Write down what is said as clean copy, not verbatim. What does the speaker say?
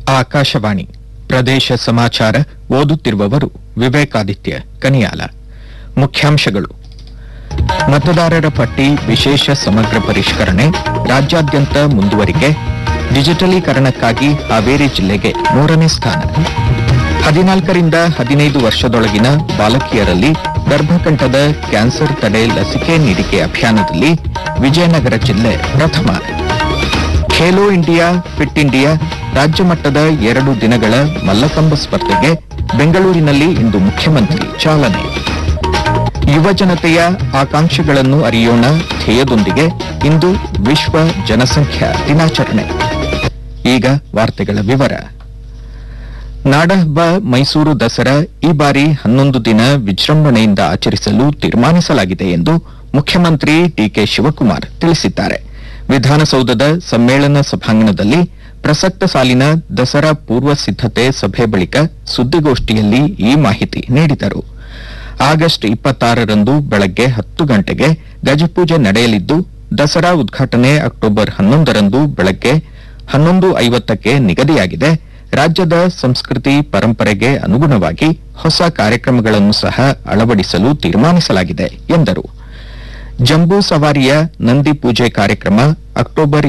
ಆಕಾಶವಾಣಿ ಪ್ರದೇಶ ಸಮಾಚಾರ ಓದುತ್ತಿರುವವರು ವಿವೇಕಾದಿತ್ಯ ಕನಿಯಾಲ. ಮುಖ್ಯಾಂಶಗಳು: ಮತದಾರರ ಪಟ್ಟಿ ವಿಶೇಷ ಸಮಗ್ರ ಪರಿಷ್ಕರಣೆ ರಾಜ್ಯಾದ್ಯಂತ ಮುಂದುವರಿಕೆ. ಡಿಜಿಟಲೀಕರಣಕ್ಕಾಗಿ ಹಾವೇರಿ ಜಿಲ್ಲೆಗೆ 3ನೇ ಸ್ಥಾನ. 14 ರಿಂದ 15 ವರ್ಷದೊಳಗಿನ ಬಾಲಕಿಯರಲ್ಲಿ ಗರ್ಭಕಂಠದ ಕ್ಯಾನ್ಸರ್ ತಡೆ ಲಸಿಕೆ ನೀಡಿಕೆ ಅಭಿಯಾನದಲ್ಲಿ ವಿಜಯನಗರ ಜಿಲ್ಲೆ ಪ್ರಥಮ. ಖೇಲೋ ಇಂಡಿಯಾ ಫಿಟ್ ಇಂಡಿಯಾ ರಾಜ್ಯ ಮಟ್ಟದ 2 ದಿನಗಳ ಮಲ್ಲಕಂಬ ಸ್ಪರ್ಧೆಗೆ ಬೆಂಗಳೂರಿನಲ್ಲಿ ಇಂದು ಮುಖ್ಯಮಂತ್ರಿ ಚಾಲನೆ. ಯುವ ಜನತೆಯ ಆಕಾಂಕ್ಷೆಗಳನ್ನು ಅರಿಯೋಣ ಧ್ಯೇಯದೊಂದಿಗೆ ಇಂದು ವಿಶ್ವ ಜನಸಂಖ್ಯಾ ದಿನಾಚರಣೆ. ಈಗ ವಾರ್ತೆಗಳ ವಿವರ. ನಾಡಹಬ್ಬ ಮೈಸೂರು ದಸರಾ ಈ ಬಾರಿ 11 ದಿನ ವಿಜೃಂಭಣೆಯಿಂದ ಆಚರಿಸಲು ತೀರ್ಮಾನಿಸಲಾಗಿದೆ ಎಂದು ಮುಖ್ಯಮಂತ್ರಿ ಡಿಕೆ ಶಿವಕುಮಾರ್ ತಿಳಿಸಿದ್ದಾರೆ. ವಿಧಾನಸೌಧದ ಸಮ್ಮೇಳನ ಸಭಾಂಗಣದಲ್ಲಿ ಪ್ರಸಕ್ತ ಸಾಲಿನ ದಸರಾ ಪೂರ್ವ ಸಿದ್ದತೆ ಸಭೆ ಬಳಿಕ ಸುದ್ದಿಗೋಷ್ಠಿಯಲ್ಲಿ ಈ ಮಾಹಿತಿ ನೀಡಿದರು. ಆಗಸ್ಟ್ 26ರಂದು ಬೆಳಗ್ಗೆ 10 ಗಂಟೆಗೆ ಗಜಪೂಜೆ ನಡೆಯಲಿದ್ದು, ದಸರಾ ಉದ್ಘಾಟನೆ ಅಕ್ಟೋಬರ್ 11ರಂದು ಬೆಳಗ್ಗೆ 11:50ಕ್ಕೆ ನಿಗದಿಯಾಗಿದೆ. ರಾಜ್ಯದ ಸಂಸ್ಕೃತಿ ಪರಂಪರೆಗೆ ಅನುಗುಣವಾಗಿ ಹೊಸ ಕಾರ್ಯಕ್ರಮಗಳನ್ನು ಸಹ ಅಳವಡಿಸಲು ತೀರ್ಮಾನಿಸಲಾಗಿದೆ ಎಂದರು. ಜಂಬೂ ಸವಾರಿಯ ನಂದಿ ಪೂಜೆ ಕಾರ್ಯಕ್ರಮ ಅಕ್ಟೋಬರ್